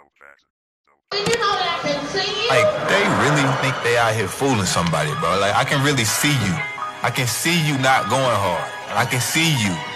Like, they really think they out here fooling somebody, bro. Like, I can really see you. I can see you not going hard. I can see you